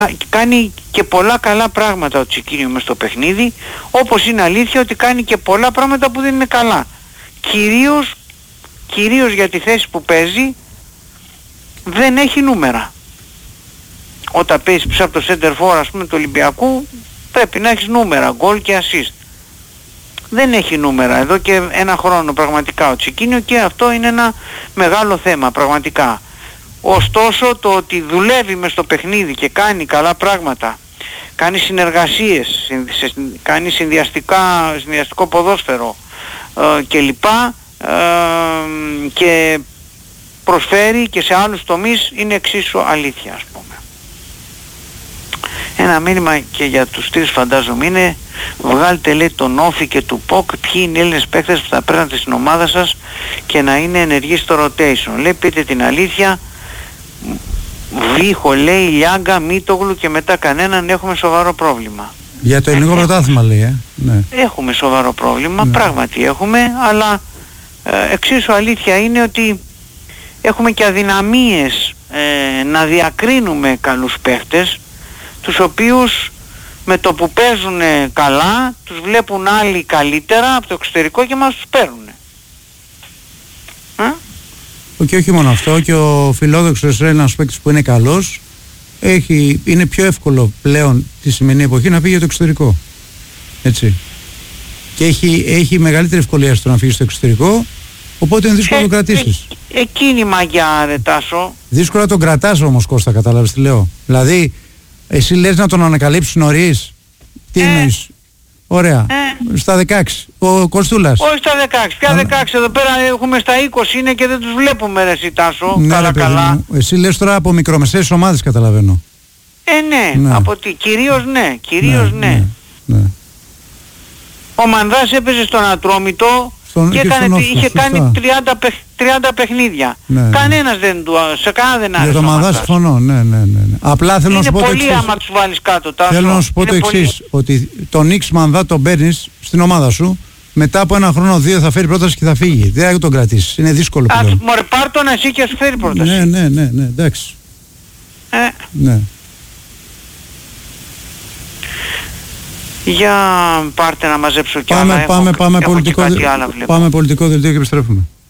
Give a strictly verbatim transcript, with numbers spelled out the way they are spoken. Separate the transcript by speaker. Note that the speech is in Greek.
Speaker 1: κάνει και πολλά καλά πράγματα ο Τσικίνιο μες στο παιχνίδι, όπως είναι αλήθεια ότι κάνει και πολλά πράγματα που δεν είναι καλά. Κυρίως, κυρίως για τη θέση που παίζει δεν έχει νούμερα. Όταν παίζεις πίσω από το center for, ας πούμε, του Ολυμπιακού, πρέπει να έχεις νούμερα, γκολ και assist. Δεν έχει νούμερα εδώ και ένα χρόνο πραγματικά ο Τσικίνιο, και αυτό είναι ένα μεγάλο θέμα πραγματικά. Ωστόσο το ότι δουλεύει μες στο παιχνίδι και κάνει καλά πράγματα, κάνει συνεργασίες, κάνει συνδυαστικά, συνδυαστικό ποδόσφαιρο ε, και λοιπά, ε, και προσφέρει και σε άλλους τομείς, είναι εξίσου αλήθεια, ας πούμε. Ένα μήνυμα και για τους τρεις φαντάζομαι είναι: βγάλτε, λέει, τον Όφη και του ΠΟΚ ποιοι είναι οι Έλληνες παίκτες που θα παίρνετε στην ομάδα σας και να είναι ενεργοί στο rotation. Λέει, πείτε την αλήθεια. Βίχο, λέει, Λιάγκα, Μίτογλου και μετά κανέναν. Έχουμε σοβαρό πρόβλημα.
Speaker 2: Για το ελληνικό πρωτάθλημα, λέει, ε. Ναι.
Speaker 1: Έχουμε σοβαρό πρόβλημα,
Speaker 2: ναι.
Speaker 1: Πράγματι έχουμε, αλλά ε, εξίσου αλήθεια είναι ότι έχουμε και αδυναμίες ε, να διακρίνουμε καλούς παίχτες, τους οποίους με το που παίζουν καλά τους βλέπουν άλλοι καλύτερα από το εξωτερικό και μας τους παίρνουν. Ε?
Speaker 2: Και όχι μόνο αυτό, και ο φιλόδοξος ένας παίκτης που είναι καλός, έχει, είναι πιο εύκολο πλέον τη σημερινή εποχή να φύγει για το εξωτερικό. Έτσι. Και έχει, έχει μεγαλύτερη ευκολία στο να φύγει στο εξωτερικό, οπότε είναι δύσκολο ε, να τον κρατήσεις.
Speaker 1: Ε, εκείνη η μαγιά, ρε Τάσο.
Speaker 2: Δύσκολα τον κρατάς όμως, Κώστα, κατάλαβες τι λέω. Δηλαδή, εσύ λες να τον ανακαλύψεις νωρίς. Τι ε, εννοείς? Ωραία. Ε. Στα δεκαέξι. Ο Κωστούλας.
Speaker 1: Όχι στα δεκαέξι. Ποια δεκαέξι? Εδώ πέρα έχουμε στα είκοσι είναι και δεν τους βλέπουμε, ρε εσύ, Τάσο.
Speaker 2: Ναι,
Speaker 1: καλά καλά.
Speaker 2: Εσύ λες τώρα από μικρομεσαίες ομάδες, καταλαβαίνω.
Speaker 1: Ε, ναι. ναι. Από τι? Κυρίως ναι. Κυρίως ναι. ναι. ναι. ναι. Ο Μανδάς έπαιζε στον Ατρόμητο στον, και, και έκανε, όφο, είχε σωστά. κάνει τριάντα, τριάντα παιχνίδια. Ναι, κανένας ναι. δεν του, σε κανένα δεν άρεσε. Για
Speaker 2: το Μανδά συμφωνώ, ναι, ναι, ναι, ναι. Απλά θέλω
Speaker 1: είναι
Speaker 2: να σου πω το εξής.
Speaker 1: Είναι πολύ άμα τους βάλεις κάτω, Τάσο.
Speaker 2: Θέλω να σου πω είναι το εξής, πολύ... ότι τον Νίξ Μανδά τον παίρνεις στην ομάδα σου, μετά από ένα χρόνο δύο θα φέρει πρόταση και θα φύγει. Δεν θα τον κρατήσεις, είναι δύσκολο πλέον.
Speaker 1: Ας μωρέ, πάρ' τον εσύ και σου φέρει πρόταση.
Speaker 2: Ναι, ναι, ναι, ναι, εντάξει.
Speaker 1: Ε.
Speaker 2: Ναι.
Speaker 1: Για πάρτε να μαζέψω κι
Speaker 2: πάμε,
Speaker 1: άλλα.
Speaker 2: Πάμε,
Speaker 1: έχω,
Speaker 2: πάμε,
Speaker 1: έχω
Speaker 2: πολιτικό,
Speaker 1: και κάτι άλλα,
Speaker 2: πάμε πολιτικό δελτίο και επιστρέφουμε.